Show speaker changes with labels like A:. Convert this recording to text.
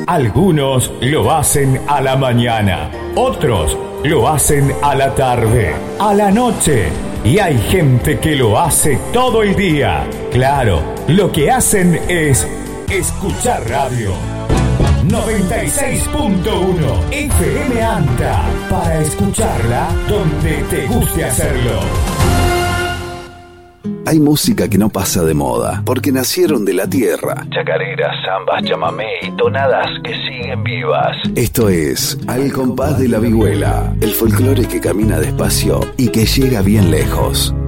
A: Algunos lo hacen a la mañana, otros lo hacen a la tarde, a la noche. Y hay gente que lo hace todo el día. Claro, lo que hacen es escuchar radio. 96.1 FM Anta, para escucharla donde te guste hacerlo.
B: Hay música que no pasa de moda, porque nacieron de la tierra. Chacareras, zambas, chamamé y tonadas que siguen vivas. Esto es Al Compás de la Vihuela, el folclore que camina despacio y que llega bien lejos.